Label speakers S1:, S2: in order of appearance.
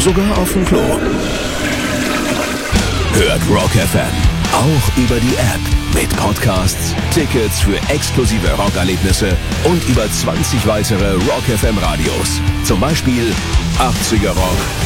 S1: sogar auf dem Klo. Hört Rock FM auch über die App mit Podcasts, Tickets für exklusive Rockerlebnisse und über 20 weitere Rock FM Radios. Zum Beispiel 80er Rock,